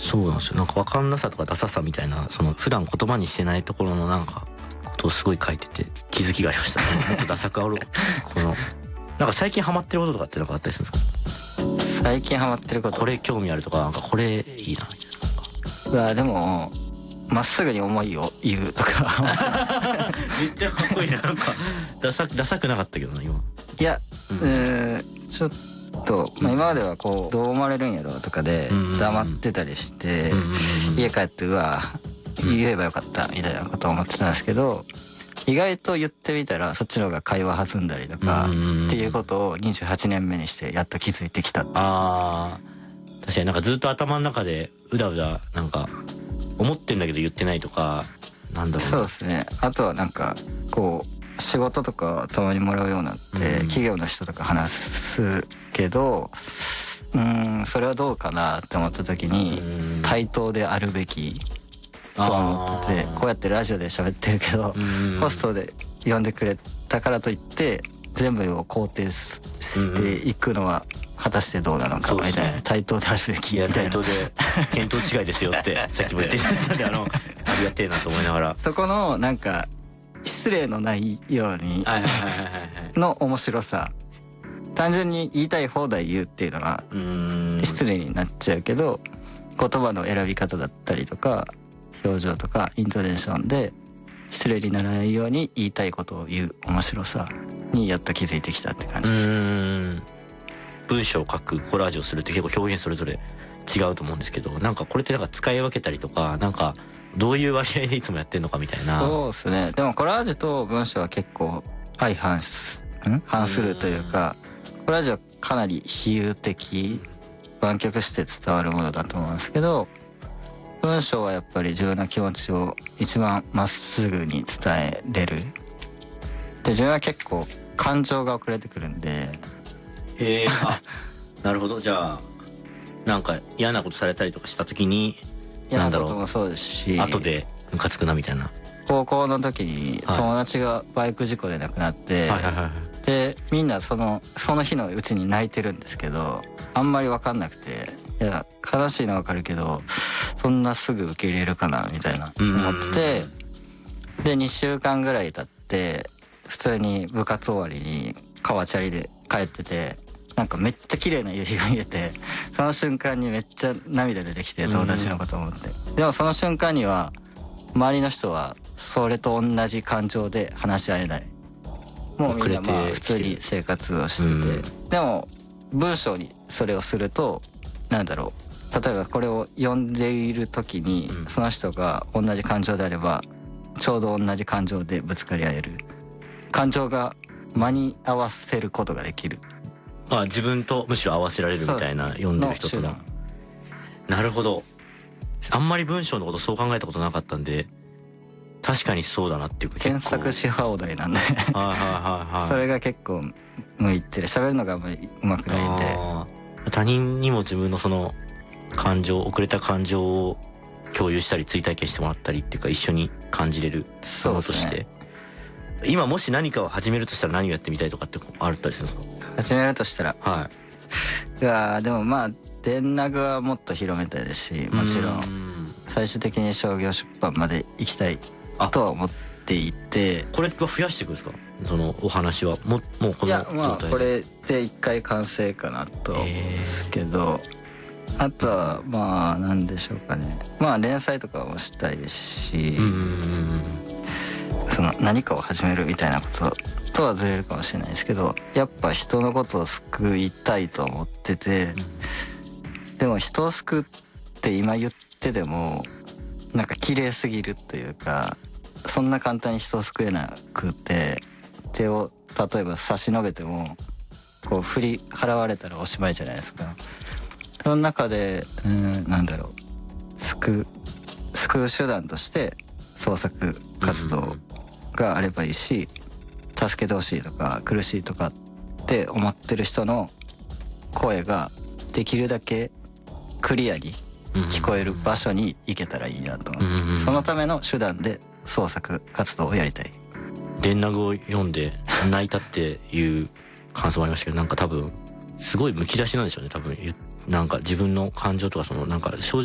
そうなんですよ。なんか分かんなさとかダサさみたいな、その普段言葉にしてないところのなんかことをすごい書いてて気づきがありましたね。もっとダサくあろうこのなんか最近ハマってることとかってなんかあったりするんですか？ 最近ハマってること、 これ興味あるとか、なんかこれいいなみたいな。 うわでもまっすぐに思いを言うとかめっちゃかっこいいな。なんかダサくなかったけどな今。 いや、ちょっと、まあ、今まではこうどう思われるんやろうとかで黙ってたりして、家帰ってうわ言えばよかったみたいなことを思ってたんですけど、意外と言ってみたらそっちの方が会話弾んだりとかっていうことを28年目にしてやっと気づいてきた。 あー、確かになんかずっと頭の中でうだうだなんか思ってんだけど言ってないとか、なんだろうな。 そうですね。あとはなんかこう仕事とかたまにもらうようになって、企業の人とか話すけど、それはどうかなって思った時に対等であるべきと思ってて、こうやってラジオで喋ってるけど、ホストで呼んでくれたからといって全部を肯定していくのは果たしてどうなのかみたいな、対等であるべきみたいな、 対等で見当違いですよってさっきも言ってたんで、ありがてえなと思いながら、 そこのなんか失礼のないようにの面白さ、単純に言いたい放題言うっていうのは失礼になっちゃうけど、言葉の選び方だったりとか表情とかイントネーションで失礼にならないように言いたいことを言う面白さにやっと気づいてきたって感じです。 文章を書く、コラージュをするって結構表現それぞれ違うと思うんですけど、なんかこれってなんか使い分けたりとか、なんかどういう割合でいつもやってんのかみたいな。 そうですね。でもコラージュと文章は結構相反するというか、コラージュはかなり比喩的、湾曲して伝わるものだと思うんですけど、文章はやっぱり自分の気持ちを一番まっすぐに伝えれる。で自分は結構感情が遅れてくるんで。 あ、なるほど。じゃあなんか嫌なことされたりとかした時に、 嫌なこともそうですし、 後でムカつくなみたいな。 高校の時に友達がバイク事故で亡くなって、でみんなその日のうちに泣いてるんですけど、あんまり分かんなくて、いや悲しいのは分かるけどそんなすぐ受け入れるかなみたいな思ってて、で2週間ぐらい経って普通に部活終わりに川チャリで帰ってて、なんかめっちゃ綺麗な夕日が見えて、その瞬間にめっちゃ涙出てきて、友達のこと思って。でもその瞬間には周りの人はそれと同じ感情で話し合えない。もうみんなまあ普通に生活をしてて、でも文章にそれをすると、なんだろう、例えばこれを読んでいる時にその人が同じ感情であればちょうど同じ感情でぶつかり合える、感情が間に合わせることができる。 自分とむしろ合わせられるみたいな、読んでる人との。なるほど。あんまり文章のことそう考えたことなかったんで、確かにそうだなっていうか、 検索し放題なんでそれが結構向いてる。喋るのがあんまりうまくないんで、 他人にも自分のその感情、遅れた感情を共有したり追体験してもらったりっていうか、一緒に感じれるものとして、今もし何かを始めるとしたら何をやってみたいとかってあったりするんですか？ 始めるとしたら、いやでもまあ電ナグはもっと広めたいですし、もちろん最終的に商業出版まで行きたいとは思っていて。 これは増やしていくんですか、そのお話は。もうこの状態で。 いやまあこれで一回完成かなと思うんですけど、あとはまあなんでしょうかね、まあ連載とかもしたいですし、その何かを始めるみたいなこととはずれるかもしれないですけど、やっぱ人のことを救いたいと思ってて、でも人を救って今言ってでもなんか綺麗すぎるというか、そんな簡単に人を救えなくて、手を例えば差し伸べてもこう振り払われたらおしまいじゃないですか。その中でなんだろう、救う手段として創作活動があればいいし、助けてほしいとか苦しいとかって思ってる人の声ができるだけクリアに聞こえる場所に行けたらいいなと思って、そのための手段で創作活動をやりたい。 電ナグを読んで泣いたっていう感想もありましたけど、なんか多分すごいむき出しなんでしょうね、多分。なんか自分の感情とか、そのなんか正直